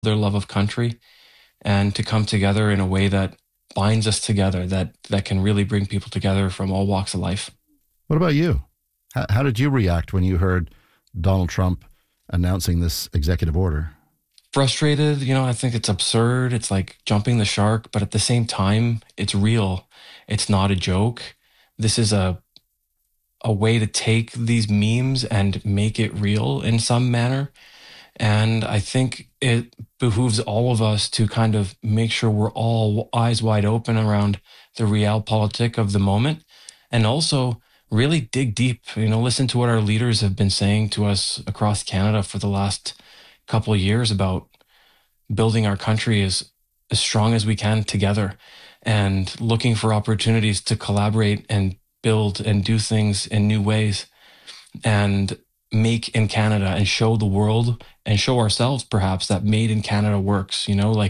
their love of country, and to come together in a way that binds us together, that can really bring people together from all walks of life. What about you? How did you react when you heard Donald Trump announcing this executive order? Frustrated, I think it's absurd. It's like jumping the shark, but at the same time, it's real. It's not a joke. This is a way to take these memes and make it real in some manner. And I think it behooves all of us to kind of make sure we're all eyes wide open around the realpolitik of the moment, and also really dig deep, listen to what our leaders have been saying to us across Canada for the last couple of years about building our country as strong as we can together, and looking for opportunities to collaborate and build and do things in new ways, and make in Canada, and show the world and show ourselves perhaps that made in Canada works,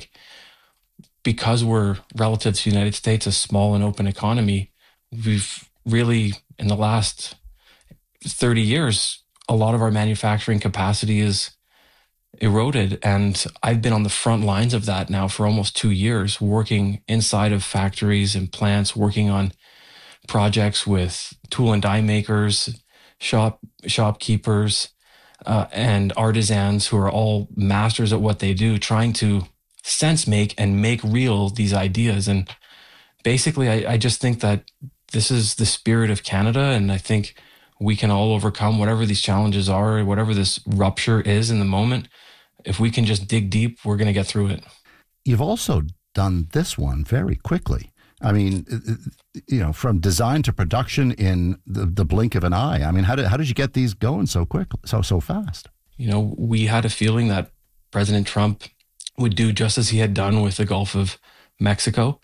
because we're relative to the United States, a small and open economy. We've really, in the last 30 years, a lot of our manufacturing capacity is eroded. And I've been on the front lines of that now for almost 2 years, working inside of factories and plants, working on projects with tool and die makers, shopkeepers, and artisans who are all masters at what they do, trying to sense make and make real these ideas. And basically, I just think that this is the spirit of Canada, and I think we can all overcome whatever these challenges are, whatever this rupture is in the moment. If we can just dig deep, we're going to get through it. You've also done this one very quickly. I mean, from design to production in the blink of an eye. I mean, how did you get these going so quick, so fast? We had a feeling that President Trump would do just as he had done with the Gulf of Mexico.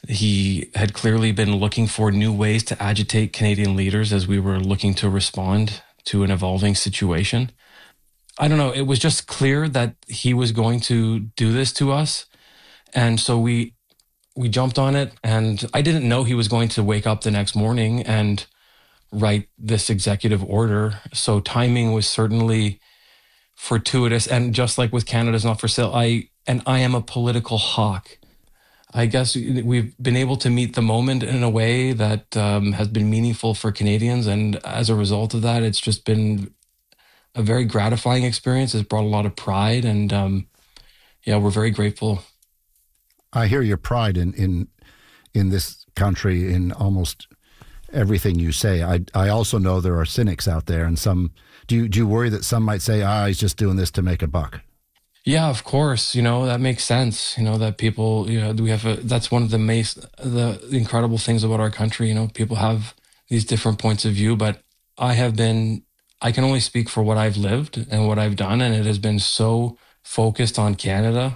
He had clearly been looking for new ways to agitate Canadian leaders as we were looking to respond to an evolving situation. I don't know, it was just clear that he was going to do this to us. And so we jumped on it, and I didn't know he was going to wake up the next morning and write this executive order. So timing was certainly fortuitous. And just like with Canada's Not for Sale, I am a political hawk. I guess we've been able to meet the moment in a way that has been meaningful for Canadians. And as a result of that, it's just been a very gratifying experience. It's brought a lot of pride, and we're very grateful. I hear your pride in this country in almost everything you say. I also know there are cynics out there, and some. Do you worry that some might say, he's just doing this to make a buck? Yeah, of course. That makes sense. That people, that's one of the incredible things about our country. People have these different points of view, but I can only speak for what I've lived and what I've done, and it has been so focused on Canada.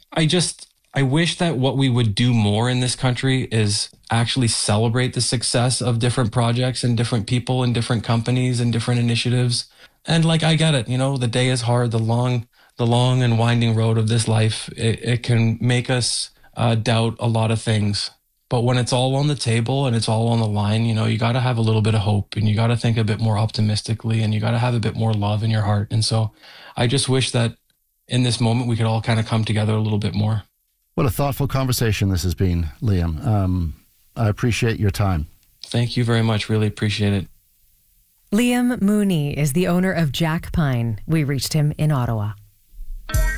I wish that what we would do more in this country is actually celebrate the success of different projects and different people and different companies and different initiatives. And I get it, the day is hard, the long and winding road of this life, it can make us doubt a lot of things. But when it's all on the table and it's all on the line, you got to have a little bit of hope, and you got to think a bit more optimistically, and you got to have a bit more love in your heart. And so I just wish that in this moment we could all kind of come together a little bit more. What a thoughtful conversation this has been, Liam. I appreciate your time. Thank you very much. Really appreciate it. Liam Mooney is the owner of Jack Pine. We reached him in Ottawa.